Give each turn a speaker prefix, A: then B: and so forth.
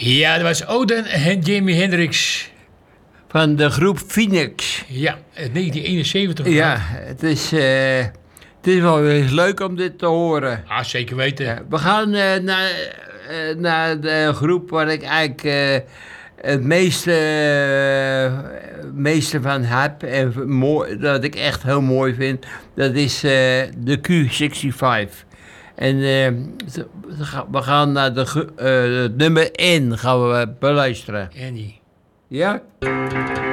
A: Ja, dat was Oden en Jimi Hendrix.
B: Van de groep Phoenix.
A: Ja, 1971.
B: Ja, het is wel weer leuk om dit te horen.
A: Ah, zeker weten.
B: Ja, we gaan naar de groep waar ik eigenlijk het meeste van heb. En dat ik echt heel mooi vind. Dat is de Q65. En we gaan naar het nummer 1 gaan we beluisteren.
A: Annie.
B: Ja?